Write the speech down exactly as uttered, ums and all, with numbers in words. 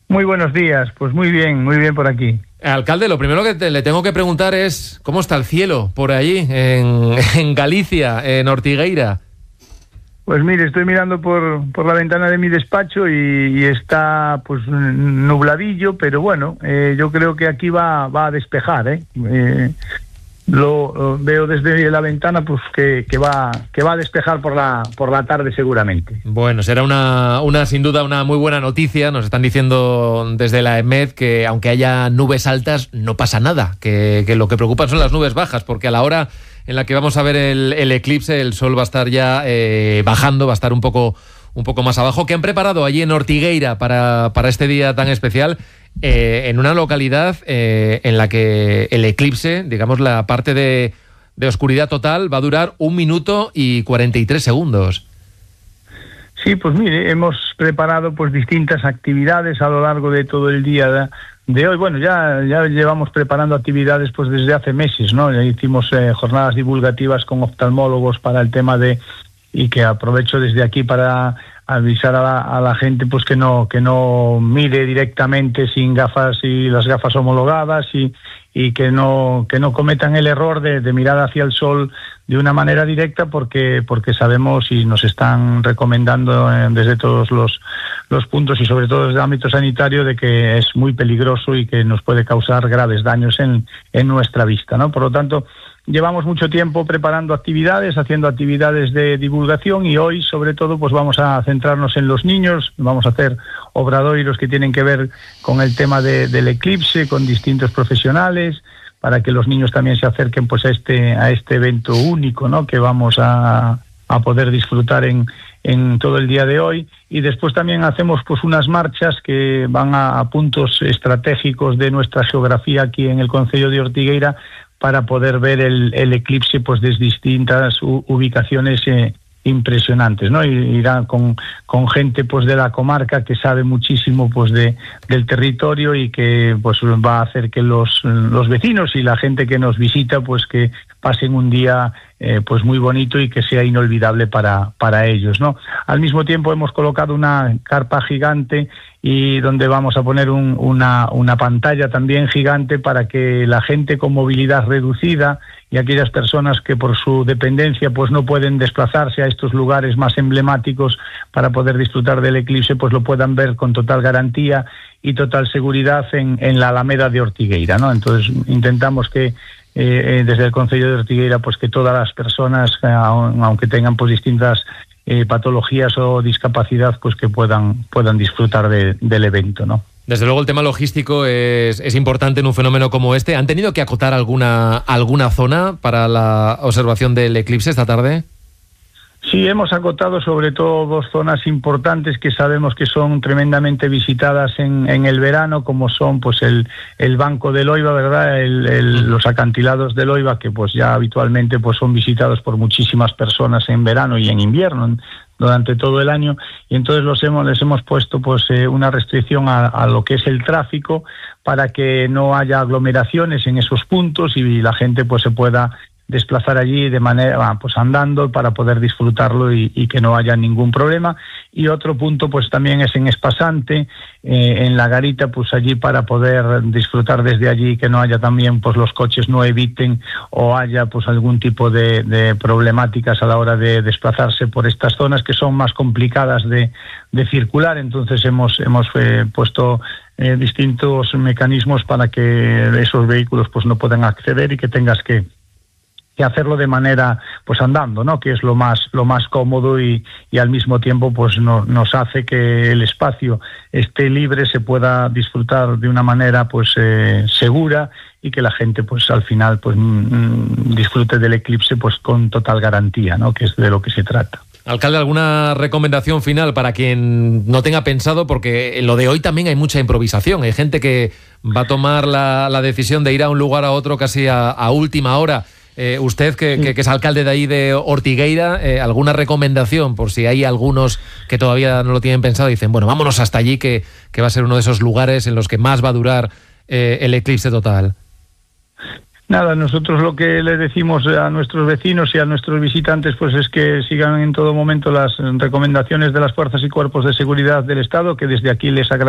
Muy buenos días, pues muy bien, muy bien por aquí. Alcalde, lo primero que te, le tengo que preguntar es ¿cómo está el cielo por allí, en, en Galicia, en Ortigueira? Pues mire, estoy mirando por, por la ventana de mi despacho y, y está pues nubladillo, pero bueno, eh, yo creo que aquí va, va a despejar, ¿eh? eh Lo, lo veo desde la ventana, pues que, que va que va a despejar por la por la tarde seguramente. Bueno, será una, una sin duda una muy buena noticia. Nos están diciendo desde la EMED que aunque haya nubes altas no pasa nada, que, que lo que preocupan son las nubes bajas, porque a la hora en la que vamos a ver el, el eclipse el sol va a estar ya eh, bajando, va a estar un poco un poco más abajo. ¿Qué han preparado allí en Ortigueira para, para este día tan especial? Eh, en una localidad eh, en la que el eclipse, digamos la parte de, de oscuridad total, va a durar un minuto y cuarenta y tres segundos. Sí, pues mire, hemos preparado pues distintas actividades a lo largo de todo el día de, de hoy. Bueno, ya, ya llevamos preparando actividades pues desde hace meses, ¿no? Ya hicimos eh, jornadas divulgativas con oftalmólogos para el tema de, y que aprovecho desde aquí para avisar a la, a la gente pues que no que no mire directamente sin gafas y las gafas homologadas y, y que no que no cometan el error de, de mirar hacia el sol de una manera directa, porque porque sabemos y nos están recomendando eh, desde todos los los puntos y sobre todo desde el ámbito sanitario de que es muy peligroso y que nos puede causar graves daños en, en nuestra vista, ¿no? Por lo tanto, llevamos mucho tiempo preparando actividades, haciendo actividades de divulgación y hoy, sobre todo, pues vamos a centrarnos en los niños. Vamos a hacer obradoiros que tienen que ver con el tema de, del eclipse, con distintos profesionales, para que los niños también se acerquen pues a este a este evento único, ¿no? Que vamos a, a poder disfrutar en, en todo el día de hoy. Y después también hacemos pues unas marchas que van a, a puntos estratégicos de nuestra geografía aquí en el concello de Ortigueira, para poder ver el, el eclipse pues desde distintas u, ubicaciones eh, impresionantes, ¿no? Y irán con, con gente pues de la comarca que sabe muchísimo pues de del territorio y que pues va a hacer que los, los vecinos y la gente que nos visita pues que pasen un día eh, pues muy bonito y que sea inolvidable para, para ellos, ¿no? Al mismo tiempo hemos colocado una carpa gigante y donde vamos a poner un, una, una pantalla también gigante para que la gente con movilidad reducida y aquellas personas que por su dependencia pues no pueden desplazarse a estos lugares más emblemáticos para poder disfrutar del eclipse, pues lo puedan ver con total garantía y total seguridad en, en la Alameda de Ortigueira, ¿no? Entonces intentamos que eh, desde el concello de Ortigueira pues que todas las personas, eh, aunque tengan pues distintas eh, patologías o discapacidad, pues que puedan puedan disfrutar de, del evento, ¿no? Desde luego el tema logístico es, es importante en un fenómeno como este. ¿Han tenido que acotar alguna alguna zona para la observación del eclipse esta tarde? Sí, hemos acotado sobre todo dos zonas importantes que sabemos que son tremendamente visitadas en, en el verano, como son pues el, el Banco de Loiva, ¿verdad? El, el, los acantilados de Loiva, que pues ya habitualmente pues son visitados por muchísimas personas en verano y en invierno, en, durante todo el año, y entonces los hemos, les hemos puesto pues eh, una restricción a, a lo que es el tráfico para que no haya aglomeraciones en esos puntos y la gente pues se pueda desplazar allí de manera pues andando para poder disfrutarlo y, y que no haya ningún problema. Y otro punto pues también es en Espasante, eh, en la garita, pues allí para poder disfrutar desde allí, que no haya también pues los coches no eviten o haya pues algún tipo de, de problemáticas a la hora de desplazarse por estas zonas que son más complicadas de, de circular. Entonces hemos hemos eh, puesto eh, distintos mecanismos para que esos vehículos pues no puedan acceder y que tengas que que hacerlo de manera pues andando, ¿no? Que es lo más lo más cómodo y, y al mismo tiempo pues no, nos hace que el espacio esté libre, se pueda disfrutar de una manera pues eh, segura y que la gente pues al final pues mm, disfrute del eclipse pues con total garantía, ¿no? Que es de lo que se trata. Alcalde, ¿alguna recomendación final para quien no tenga pensado? Porque en lo de hoy también hay mucha improvisación. Hay gente que va a tomar la, la decisión de ir a un lugar a otro casi a, a última hora. Eh, usted, que, sí. que, que es alcalde de ahí de Ortigueira, eh, ¿alguna recomendación por si hay algunos que todavía no lo tienen pensado y dicen, bueno, vámonos hasta allí, que, que va a ser uno de esos lugares en los que más va a durar eh, el eclipse total? Nada, nosotros lo que le decimos a nuestros vecinos y a nuestros visitantes pues es que sigan en todo momento las recomendaciones de las fuerzas y cuerpos de seguridad del Estado, que desde aquí les agradecemos